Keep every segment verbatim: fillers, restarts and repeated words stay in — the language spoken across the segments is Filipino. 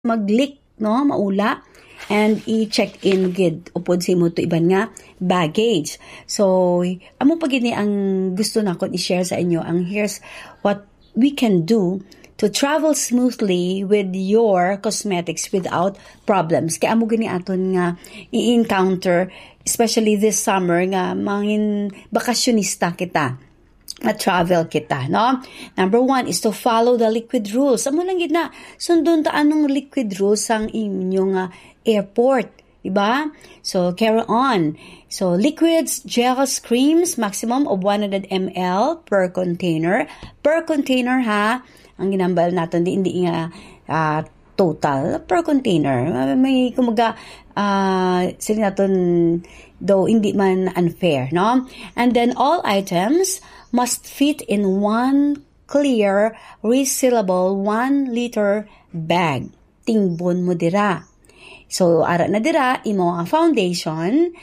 mag-leak, no, maula, and i-check in gid upod sa imo to iban nga baggage. So amo pa gid ni ang gusto nako i-share sa inyo, ang here's what we can do to travel smoothly with your cosmetics without problems. Kaya amo gini aton nga i-encounter, especially this summer nga mangin bakasyonista kita, ma-travel kita, no? Number one is to follow the liquid rules. Amo lang gid na sundon ta anong liquid rules ang inyong uh, airport, diba? So carry on. So liquids, gels, creams, maximum of one hundred milliliters per container. Per container ha. Ang ginambal natin di hindi nga uh, total per container. May kumaga uh, sila natin though hindi man unfair, no? And then all items must fit in one clear, resealable one liter bag. Tingbon mo dira. So, ara na dira, imo ang foundation,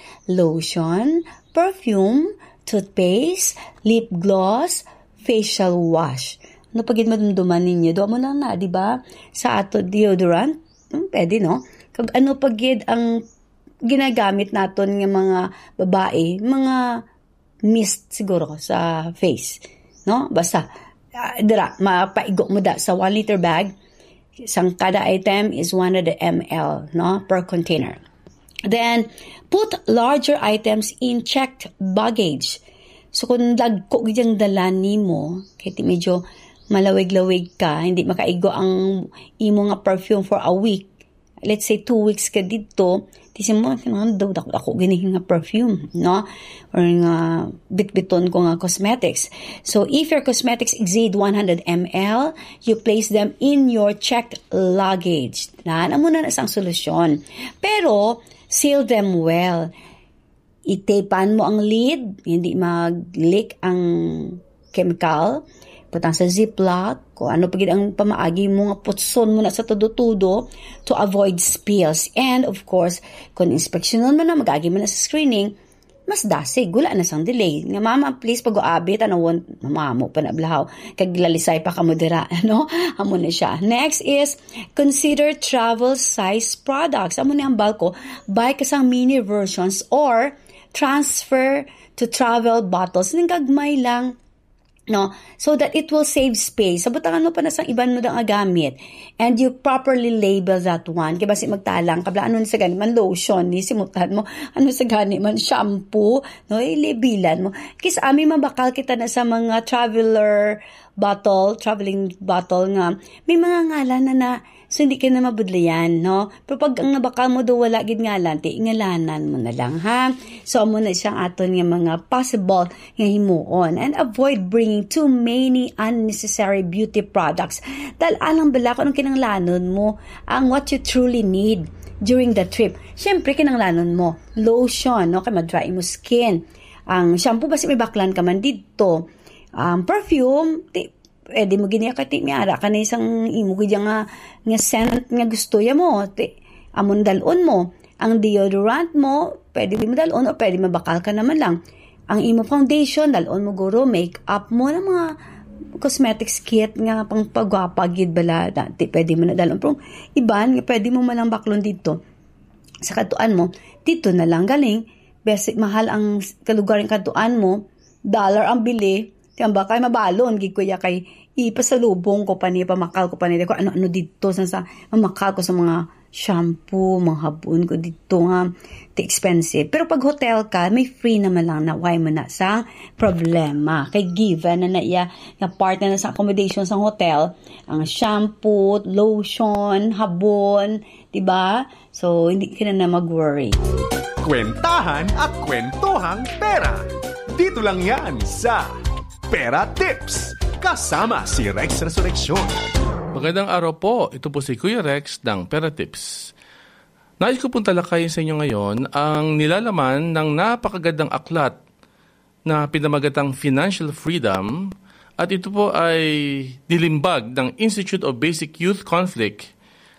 lotion, perfume, toothpaste, lip gloss, facial wash. Ano pagid madumduman ninyo? Doon mo lang na, di ba? Sa ato deodorant, hmm, pwede, no? Kag ano pagid ang ginagamit naton ng mga babae, mga mist siguro sa face, no? Basta uh, dira mapaigo mo da sa one liter bag, sang kada item is one hundred milliliters, no, per container. Then put larger items in checked baggage. So kung dagko gyang dala nimo, kay medyo malawig-lawig ka, hindi makaigo ang imo nga perfume for a week. Let's say two weeks ka dito, tisi mo, daw ako, ako ginihin nga perfume, no? Or nga bit-biton ko nga cosmetics. So, if your cosmetics exceed one hundred milliliters, you place them in your checked luggage. Na, na muna na isang solusyon. Pero, seal them well. Itapan mo ang lid, hindi mag-leak ang chemical. Putang sa ziplock, kung ano pagid ang pamaagi mo nga putson mo na sa tudo-tudo to avoid spills. And of course, kung inspeksyonon mo na, mag-agi mo na sa screening, mas dasig, gula na sang delay. Nga mama, please, pag-uabit, ano, mamamo pa na blahaw, kaglalisay pa ka mo dira, ano, amo na siya. Next is, consider travel size products. Amo na ang balko, buy ka sang mini versions or transfer to travel bottles. Ning gagmay lang, no, so that it will save space. Sabot ang ano pa na sa iban mo dang agamit. And you properly label that one. Kaya basi magtalang, kabla ano sa gani man lotion, ni simutan mo, ano sa gani man shampoo, no, ilabilan mo. Kis ami mabakal kita na sa mga traveler bottle, traveling bottle nga, may mga ngalan na na, so hindi ka na mabudlayan, no? Pero pag ang nabakal mo do wala gid ngalan, ti ingalanan mo na lang, ha? So amo na siyang aton nga mga possible nga himuon, and avoid bringing too many unnecessary beauty products. Dahil alang bala kung anong kinanglanon mo ang what you truly need during the trip. Syempre kinanglanon mo lotion, no, kay ma-dry mo skin. Ang shampoo basi may baklan ka man dito. Um, perfume, ti pwede mo giniya ka ti miara ka na isang imo gidya nga nga scent nga gusto ya mo, ti amon dalon mo. Ang deodorant mo pwede mo dalon o pwede mabakal ka naman lang. Ang imo foundation dalon mo guro, make-up mo na mga cosmetics kit nga pang pagwapa gid bala, ti pwede mo na dalon. Pero iban nga pwede mo malang baklon dito sa katuan mo, dito na lang galing. Basic mahal ang kalugar ng katuan mo, dollar ang bili. Tiyan ba, kay mabalon, gig ko ya kay ipasalubong ko pa niya, pamakal ko pa niya, ko ano-ano dito, sa, sa mamakal ko sa mga shampoo, mga habon ko dito nga, ti expensive. Pero pag hotel ka, may free naman lang na, why mo na sa problema. Kay given na na iya, na part na, na sa accommodation sa hotel, ang shampoo, lotion, habon, diba? So, hindi ka na na mag-worry. Kwentahan at kwentuhang pera. Dito lang yan sa Pera Tips, kasama si Rex Resurrection. Magandang araw po. Ito po si Kuya Rex ng Pera Tips. Nais ko pong talakayin sa inyo ngayon ang nilalaman ng napakagandang aklat na pinamagatang Financial Freedom, at ito po ay nilimbag ng Institute of Basic Youth Conflict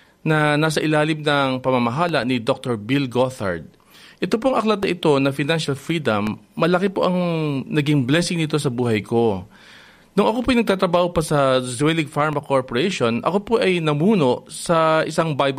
na nasa ilalim ng pamamahala ni Doctor Bill Gothard. Ito pong aklat na ito na Financial Freedom, malaki po ang naging blessing nito sa buhay ko. Nung ako po ay nagtatrabaho pa sa Zwillig Pharma Corporation, ako po ay namuno sa isang Bible